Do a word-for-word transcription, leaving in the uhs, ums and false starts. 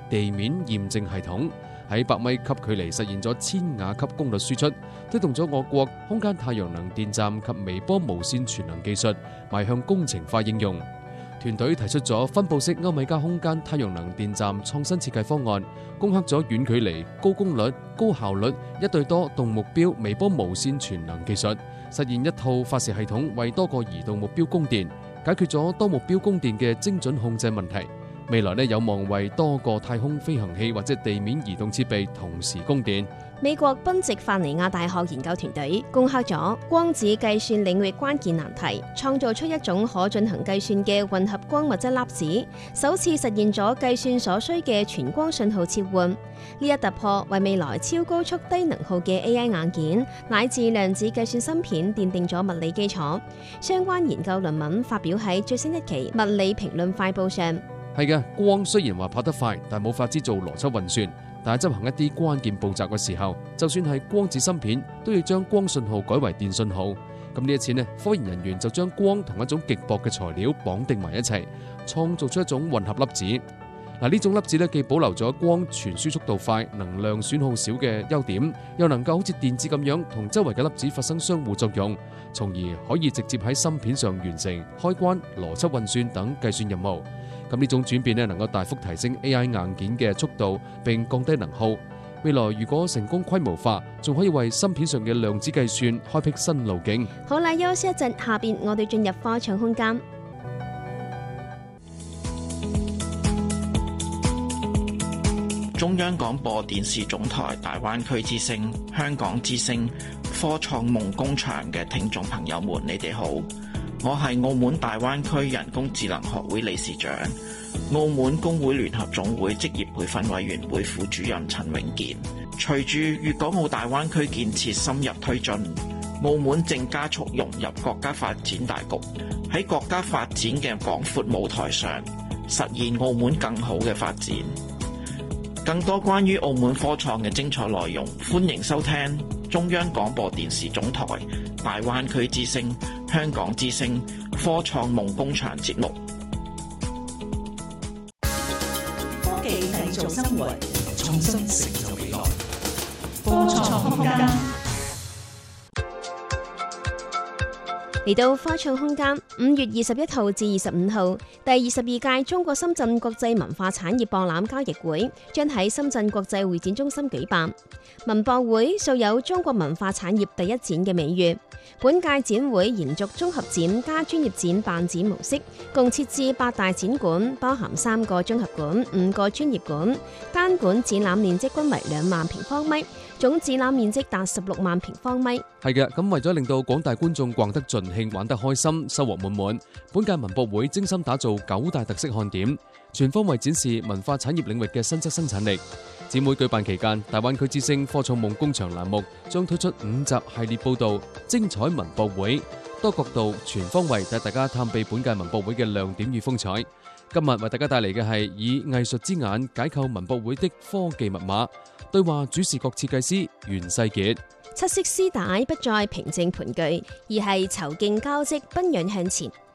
地面驗證系統，喺百米級距離實現咗千瓦級功率輸出，推動咗我國空間太陽能電站及微波無線全能技術邁向工程化應用。團隊提出咗分布式歐米茄空間太陽能電站創新設計方案，攻克咗遠距離、高功率、高效率、一對多動目標微波無線全能技術，實現一套發射系統為多個移動目標供電，解決咗多目標供電嘅精準控制問題。未來呢，有望為多個太空飛行器或者地面移動設備同時供電。 美國賓夕法尼亞大學研究團隊攻克咗光子計算領域關鍵難題，創造出一種可進行計算嘅混合光物質粒子，首次實現咗計算所需嘅全光信號切換。呢一突破為未來超高速低能耗嘅 A I 硬件乃至量子計算芯片奠定咗物理基礎。相關研究論文發表喺最新一期《物理評論快報》上。 係嘅，光雖然話跑得快，但冇法子做邏輯運算。但係執行一啲關鍵步驟嘅時候，就算係光子芯片，都要將光信號改為電信號。咁呢一次呢，科研人員就將光同一種極薄嘅材料綁定埋一齊，創造出一種混合粒子。嗱，呢種粒子呢，既保留咗光傳輸速度快、能量損耗少嘅優點，又能夠好似電子咁樣同周圍嘅粒子發生相互作用，從而可以直接喺芯片上完成開關、邏輯運算等計算任務。咁呢種轉變呢，能夠大幅提升 A I 硬件嘅速度，並降低能耗。未來如果成功規模化，仲可以為芯片上嘅量子計算開闢新路徑。 好啦，休息一陣，下邊我哋進入科創空間。 中央廣播電視總台大灣區之聲、香港之聲、科創夢工場嘅聽眾朋友們，你哋好。我係澳門大灣區人工智能學會理事長、澳門工會聯合總會職業培訓委員會副主任陳永健。隨住粵港澳大灣區建設深入推進，澳門正加速融入國家發展大局，喺國家發展嘅廣闊舞台上，實現澳門更好嘅發展。更多關於澳門科創嘅精彩內容，歡迎收聽中央廣播電視總台大灣區之聲、香港之聲科創夢工場節目。 科技製造生活，創新成就未來。科創空間。 嚟到科創空間，五月二十一號至二十五號，第二十二屆中國深圳國際文化產業博覽交易會將喺深圳國際會展中心舉辦。文博會素有中國文化產業第一展嘅美譽，本屆展會延續綜合展加專業展辦展模式，共設置八大展館，包含三個綜合館、五個專業館，單館展覽面積均為兩萬平方米。總展覽面積達十六萬平方米。 係嘅，咁為咗令到廣大觀眾逛得盡興、玩得開心、收穫滿滿，本屆文博會精心打造九大特色看點，全方位展示文化產業領域嘅新質生產力。展會舉辦期間，大灣區之聲科創夢工場欄目將推出五集系列報道，精彩文博會，多角度、全方位帶大家探秘本屆文博會嘅亮點與風采。今日為大家帶嚟嘅係以藝術之眼解構文博會的科技密碼，對話主視覺設計師袁世傑。 七色絲帶不再平靜盤踞，而係籌勁交織，奔湧向前。